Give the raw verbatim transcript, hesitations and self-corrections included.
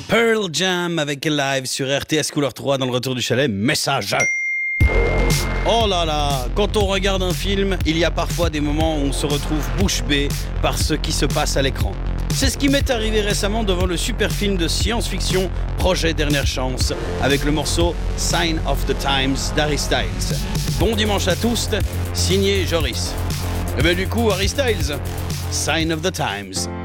Pearl Jam avec Live sur R T S Couleur trois dans le retour du chalet. Message. Oh là là, quand on regarde un film, il y a parfois des moments où on se retrouve bouche bée par ce qui se passe à l'écran. C'est ce qui m'est arrivé récemment devant le super film de science-fiction Projet Dernière Chance avec le morceau Sign of the Times d'Harry Styles. Bon dimanche à tous, signé Joris. Et bien du coup, Harry Styles, Sign of the Times.